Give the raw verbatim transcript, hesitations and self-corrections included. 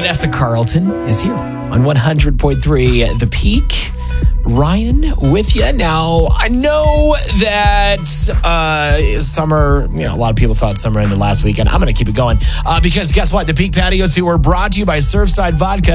Vanessa Carlton is here on one hundred point three The Peak. Ryan with you. Now, I know that uh, summer, you know, a lot of people thought summer ended last weekend. I'm going to keep it going uh, because guess what? The Peak Patio Tour brought to you by Surfside Vodka.